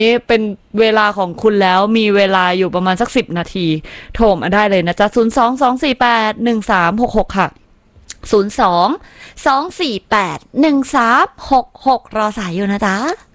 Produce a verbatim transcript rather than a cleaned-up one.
นี่เป็นเวลาของคุณแล้วมีเวลาอยู่ประมาณสักสิบนาทีโทรมาได้เลยนะจ๊ะศูนย์สอง สอง สี่ แปด หนึ่ง สาม หก หกค่ะศูนย์สอง สอง สี่ แปด หนึ่ง สาม หก หกรอสายอยู่นะจ๊ะ